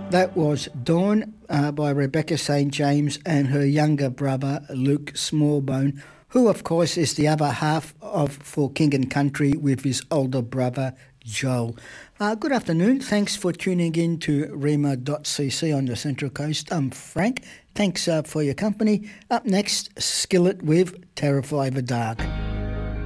That was Dawn by Rebecca St. James and her younger brother Luke Smallbone, who of course is the other half of For King and Country with his older brother Joel. Good afternoon. Thanks for tuning in to rema.cc on the Central Coast. I'm Frank. Thanks for your company. Up next, Skillet with Terrify the Dark.